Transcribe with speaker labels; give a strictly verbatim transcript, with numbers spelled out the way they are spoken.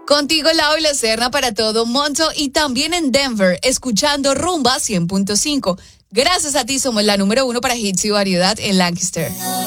Speaker 1: Contigo Lau y la Serna para todo Monto y también en Denver, escuchando Rumba cien punto cinco. Gracias a ti somos la número uno para hits y variedad en Lancaster.